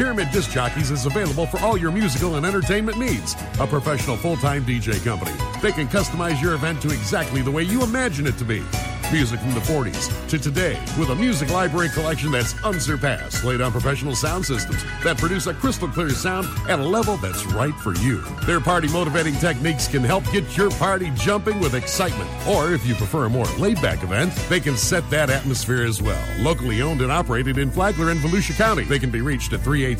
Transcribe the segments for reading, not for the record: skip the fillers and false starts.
Pyramid Disc Jockeys is available for all your musical and entertainment needs. A professional full-time DJ company. They can customize your event to exactly the way you imagine it to be. Music from the 40s to today with a music library collection that's unsurpassed, laid on professional sound systems that produce a crystal clear sound at a level that's right for you. Their party motivating techniques can help get your party jumping with excitement. Or if you prefer a more laid-back event, they can set that atmosphere as well. Locally owned and operated in Flagler and Volusia County. They can be reached at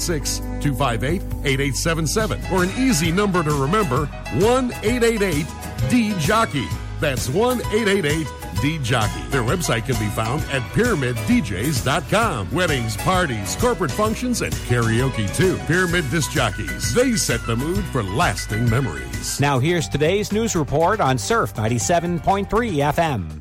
386-258-8877 or an easy number to remember, 1-888-D-JOCKEY. That's 1-888-D-JOCKEY. Their website can be found at PyramidDJs.com. Weddings, parties, corporate functions, and karaoke too. Pyramid Disc Jockeys. They set the mood for lasting memories. Now here's today's news report on Surf 97.3 FM.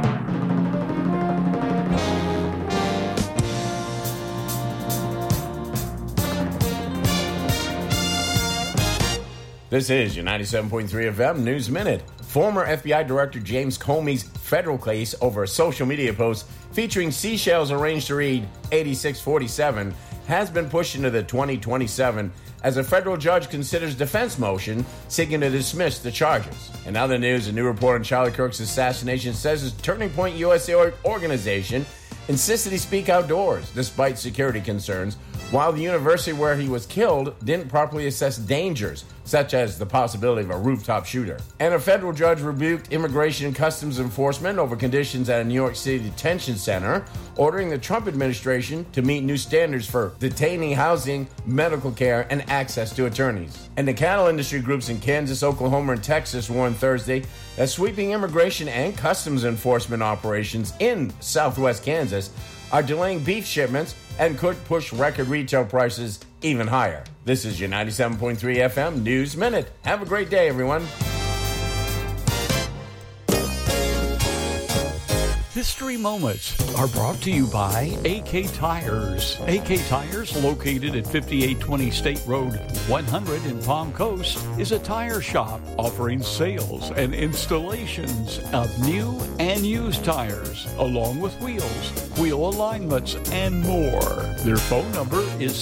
This is your 97.3 FM News Minute. Former FBI Director James Comey's federal case over a social media post featuring seashells arranged to read 8647 has been pushed into the 2027 as a federal judge considers defense motion seeking to dismiss the charges. In other news, a new report on Charlie Kirk's assassination says his Turning Point USA organization insisted he speak outdoors despite security concerns, while the university where he was killed didn't properly assess dangers, such as the possibility of a rooftop shooter. And a federal judge rebuked Immigration and Customs Enforcement over conditions at a New York City detention center, ordering the Trump administration to meet new standards for detainee housing, medical care, and access to attorneys. And the cattle industry groups in Kansas, Oklahoma, and Texas warned Thursday that sweeping immigration and customs enforcement operations in southwest Kansas are delaying beef shipments and could push record retail prices even higher. This is your 97.3 FM News Minute. Have a great day, everyone. History Moments are brought to you by AK Tires. AK Tires, located at 5820 State Road 100 in Palm Coast, is a tire shop offering sales and installations of new and used tires, along with wheels, wheel alignments, and more. Their phone number is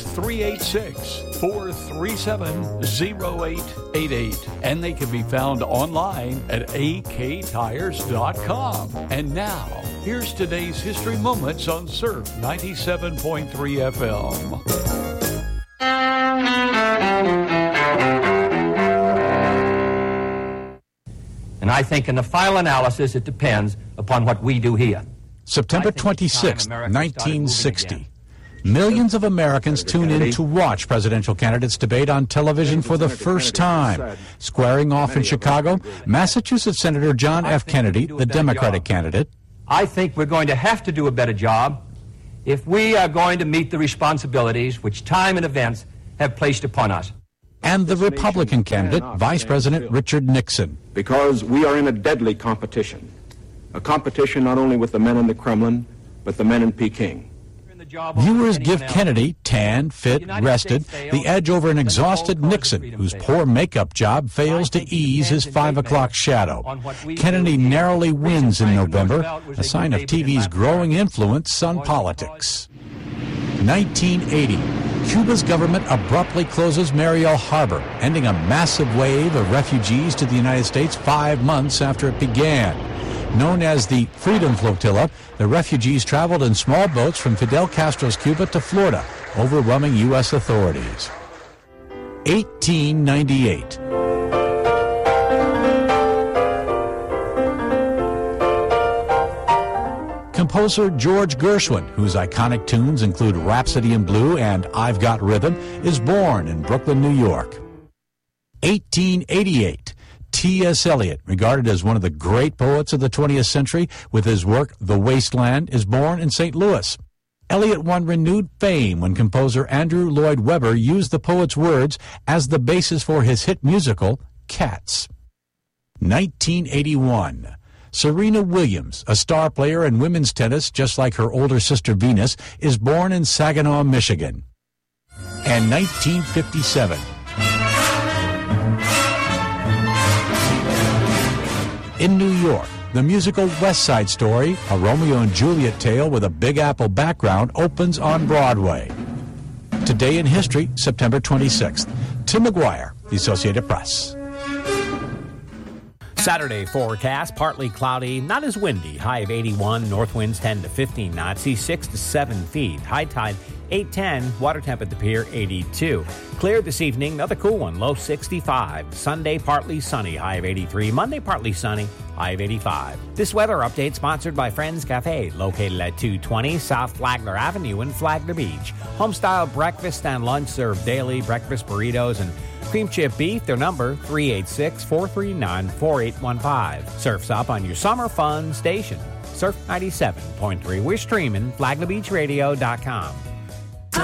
386-437-0888, and they can be found online at aktires.com. And now, here's today's History Moments on Surf 97.3 FM. And I think in the final analysis, it depends upon what we do here. September 26, 1960. Millions of Americans tune in to watch presidential candidates debate on television for the first time. Squaring off in Chicago, Massachusetts Senator John F. Kennedy, the Democratic candidate. I think we're going to have to do a better job if we are going to meet the responsibilities which time and events have placed upon us. And the Republican candidate, Vice President Richard Nixon. Because we are in a deadly competition. A competition not only with the men in the Kremlin, but the men in Peking. Viewers give Kennedy, tan, fit, rested, the edge over an exhausted Nixon, whose poor makeup job fails to ease his 5 o'clock shadow. Kennedy narrowly wins in November, a sign of TV's growing influence on politics. 1980. Cuba's government abruptly closes Mariel Harbor, ending a massive wave of refugees to the United States 5 months after it began. Known as the Freedom Flotilla, the refugees traveled in small boats from Fidel Castro's Cuba to Florida, overwhelming U.S. authorities. 1898. Composer George Gershwin, whose iconic tunes include Rhapsody in Blue and I've Got Rhythm, is born in Brooklyn, New York. 1888. T.S. Eliot, regarded as one of the great poets of the 20th century, with his work The Wasteland, is born in St. Louis. Eliot won renewed fame when composer Andrew Lloyd Webber used the poet's words as the basis for his hit musical, Cats. 1981. Serena Williams, a star player in women's tennis just like her older sister Venus, is born in Saginaw, Michigan. And 1957. In New York, the musical West Side Story, a Romeo and Juliet tale with a Big Apple background, opens on Broadway. Today in History, September 26th. Tim McGuire, The Associated Press. Saturday forecast, partly cloudy, not as windy. High of 81, north winds 10 to 15 knots, seas 6 to 7 feet. High tide 8:10, water temp at the pier 82. Clear this evening, another cool one, low 65. Sunday partly sunny, high of 83. Monday partly sunny, high of 85. This weather update sponsored by Friends Cafe, located at 220 South Flagler Avenue in Flagler Beach. Homestyle breakfast and lunch served daily, breakfast burritos and cream chip beef. Their number 386-439-4815. Surf's up on your summer fun station. Surf 97.3. We're streaming FlaglerBeachRadio.com.